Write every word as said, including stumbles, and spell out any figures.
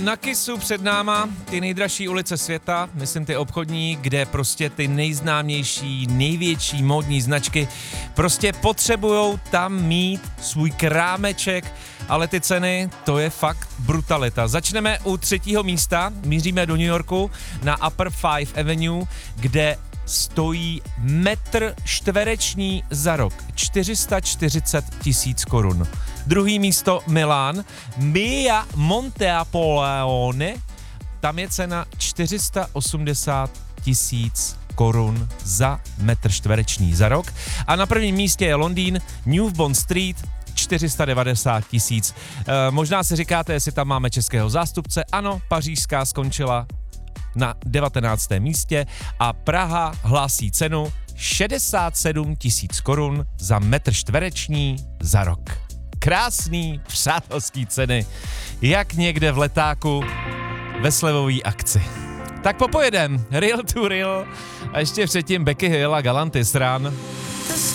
Na Kissu před náma ty nejdražší ulice světa, myslím ty obchodní, kde prostě ty nejznámější, největší módní značky prostě potřebujou tam mít svůj krámeček, ale ty ceny, to je fakt brutalita. Začneme u třetího místa, míříme do New Yorku na Upper Five Avenue, kde stojí metr čtvereční za rok, čtyři sta čtyřicet tisíc korun. Druhý místo Milán, Via Montenapoleone, tam je cena čtyři sta osmdesát tisíc korun za metr čtvereční za rok. A na prvním místě je Londýn, New Bond Street, čtyři sta devadesát tisíc. E, možná si říkáte, jestli tam máme českého zástupce. Ano, pařížská skončila na devatenáctém místě a Praha hlásí cenu šedesát sedm tisíc korun za metr čtvereční za rok. Krásný, přátelský ceny, jak někde v letáku ve slevové akci. Tak popojedem, Real to Real a ještě předtím Becky Hill a Galantis Run.